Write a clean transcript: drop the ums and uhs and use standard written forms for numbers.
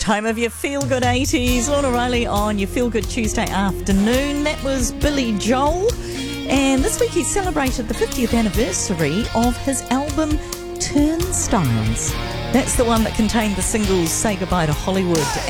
Time of your Feel Good 80s. Lorna Riley on your Feel Good Tuesday afternoon. That was Billy Joel. And this week he celebrated the 50th anniversary of his album Turnstiles. That's the one that contained the singles Say Goodbye to Hollywood